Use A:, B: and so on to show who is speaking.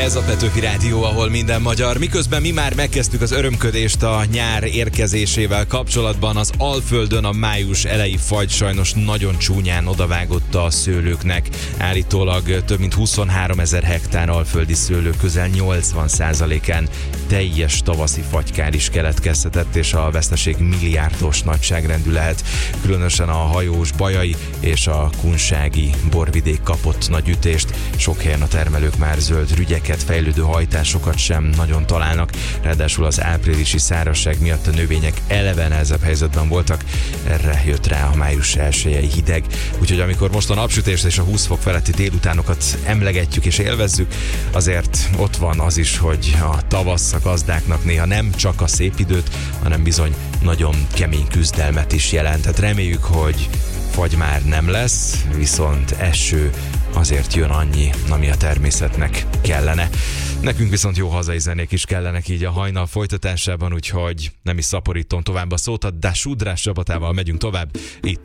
A: Ez a Petőfi Rádió, ahol minden magyar. Miközben mi már megkezdtük az örömködést a nyár érkezésével kapcsolatban, az Alföldön a május elejé fagy sajnos nagyon csúnyán odavágott a szőlőknek. Állítólag több mint 23 000 hektár alföldi szőlő közel 80%-án teljes tavaszi fagykár is keletkezhetett, és a veszteség milliárdos nagyságrendű lehet. Különösen a hajós, bajai és a kunsági borvidék kapott nagy ütést. Sok helyen a termelők már zöld rügyeket, fejlődő hajtásokat sem nagyon találnak. Ráadásul az áprilisi szárazság miatt a növények eleve nehezebb helyzetben voltak. Erre jött rá a május 1-i hideg. Úgyhogy amikor most a napsütést és a 20 fok feletti délutánokat emlegetjük és élvezzük, azért ott van az is, hogy a tavasz a gazdáknak néha nem csak a szép időt, hanem bizony nagyon kemény küzdelmet is jelent. Tehát reméljük, hogy fagy már nem lesz, viszont eső azért jön annyi, ami a természetnek kellene. Nekünk viszont jó hazai zenék is kellenek így a hajnal folytatásában, úgyhogy nem is szaporítom tovább a szót, a Dasudrás csapatával megyünk tovább itt